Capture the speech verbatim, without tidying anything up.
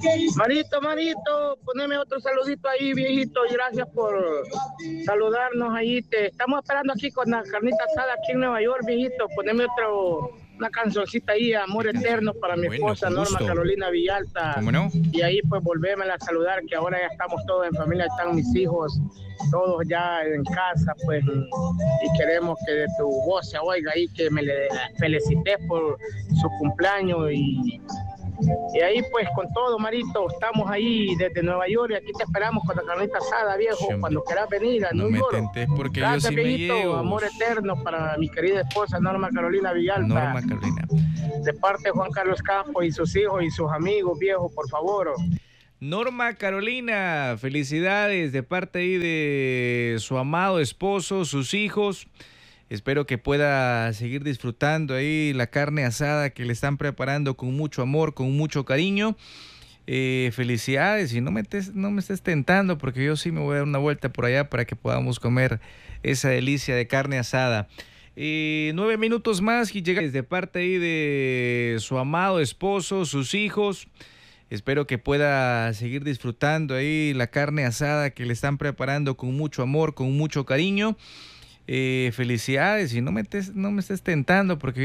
Marito, Marito, poneme otro saludito ahí, viejito, y gracias por saludarnos ahí. Te estamos esperando aquí con la carnita asada aquí en Nueva York, viejito. Poneme otro, una cancioncita ahí, Amor Eterno, para mi Bueno, esposa con Norma gusto. Carolina Villalta. ¿Cómo no? Y ahí pues volverme a saludar, que ahora ya estamos todos en familia, están mis hijos, todos ya en casa, pues, y queremos que de tu voz se oiga ahí, que me le felicité por su cumpleaños y Y ahí pues con todo, Marito, estamos ahí desde Nueva York y aquí te esperamos con la carnita asada, viejo, Che, hombre, cuando quieras venir a no New me York. tentes porque yo Gracias, sí me viejito, llego. amor eterno para mi querida esposa Norma Carolina Villalta, Norma Carolina. de parte de Juan Carlos Campos y sus hijos y sus amigos, viejo, por favor. Norma Carolina, felicidades de parte ahí de su amado esposo, sus hijos. Espero que pueda seguir disfrutando ahí la carne asada que le están preparando con mucho amor, con mucho cariño. Eh, felicidades y no me, estés, no me estés tentando porque yo sí me voy a dar una vuelta por allá para que podamos comer esa delicia de carne asada. Eh, nueve minutos más y llega de parte ahí de su amado esposo, sus hijos. Espero que pueda seguir disfrutando ahí la carne asada que le están preparando con mucho amor, con mucho cariño. Eh, felicidades y no me, estés, no me estés tentando porque